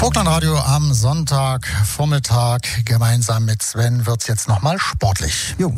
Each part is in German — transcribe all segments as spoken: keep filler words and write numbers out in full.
Vogtlandradio am Sonntagvormittag. Gemeinsam mit Sven wird's jetzt nochmal sportlich. Jo.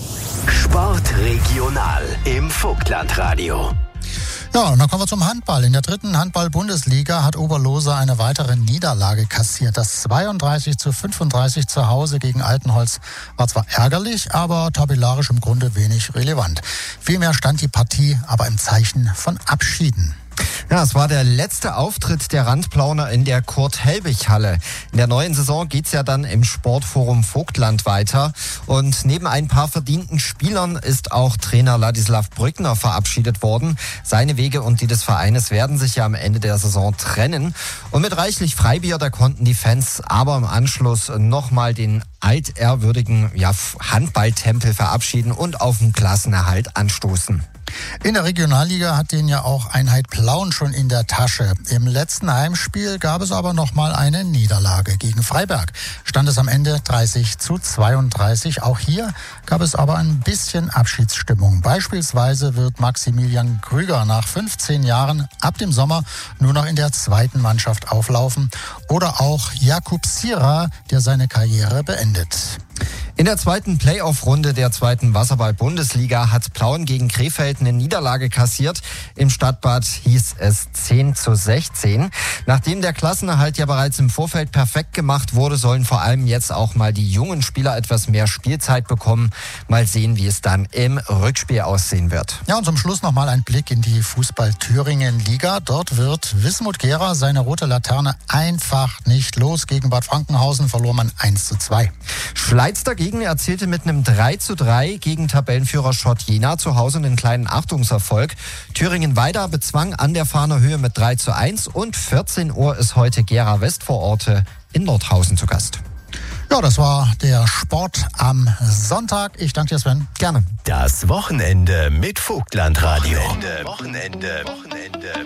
Sport regional im Vogtlandradio. Ja, und dann kommen wir zum Handball. In der dritten Handball-Bundesliga hat Oberlose eine weitere Niederlage kassiert. Das zweiunddreißig zu fünfunddreißig zu Hause gegen Altenholz war zwar ärgerlich, aber tabellarisch im Grunde wenig relevant. Vielmehr stand die Partie aber im Zeichen von Abschieden. Ja, es war der letzte Auftritt der Randplauner in der Kurt-Helbig-Halle. In der neuen Saison geht's ja dann im Sportforum Vogtland weiter. Und neben ein paar verdienten Spielern ist auch Trainer Ladislav Brückner verabschiedet worden. Seine Wege und die des Vereines werden sich ja am Ende der Saison trennen. Und mit reichlich Freibier, da konnten die Fans aber im Anschluss nochmal den altehrwürdigen ja, Handballtempel verabschieden und auf den Klassenerhalt anstoßen. In der Regionalliga hat den ja auch Einheit Plauen schon in der Tasche. Im letzten Heimspiel gab es aber noch mal eine Niederlage. Gegen Freiberg stand es am Ende dreißig zu zweiunddreißig. Auch hier gab es aber ein bisschen Abschiedsstimmung. Beispielsweise wird Maximilian Krüger nach fünfzehn Jahren ab dem Sommer nur noch in der zweiten Mannschaft auflaufen. Oder auch Jakub Sira, der seine Karriere beendet. In der zweiten Playoff-Runde der zweiten Wasserball-Bundesliga hat Plauen gegen Krefeld eine Niederlage kassiert. Im Stadtbad hieß es zehn zu sechzehn. Nachdem der Klassenerhalt ja bereits im Vorfeld perfekt gemacht wurde, sollen vor allem jetzt auch mal die jungen Spieler etwas mehr Spielzeit bekommen. Mal sehen, wie es dann im Rückspiel aussehen wird. Ja, und zum Schluss noch mal ein Blick in die Fußball-Thüringen-Liga. Dort wird Wismut Gera seine rote Laterne einfach nicht los. Gegen Bad Frankenhausen verlor man eins zu zwei. Schleiz dagegen erzielte mit einem drei zu drei gegen Tabellenführer Schott Jena zu Hause einen kleinen Achtungserfolg. Thüringen-Weida bezwang an der Fahner Höhe mit drei zu eins und vierzehn Uhr ist heute Gera Westvororte in Nordhausen zu Gast. Ja, das war der Sport am Sonntag. Ich danke dir, Sven. Gerne. Das Wochenende mit Vogtlandradio. Wochenende, Wochenende, Wochenende.